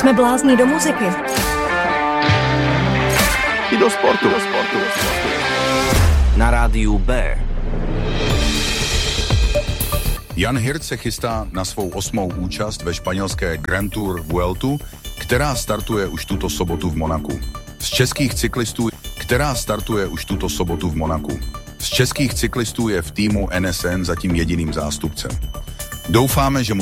Jsme blázni do muziky. I do sportu. Na rádiu B. Jan Hirt se chystá na svou 8. účast ve španělské Grand Tour Vueltu, která startuje už tuto sobotu v Monaku. Z českých cyklistů je v týmu NSN zatím jediným zástupcem. Doufáme, že mu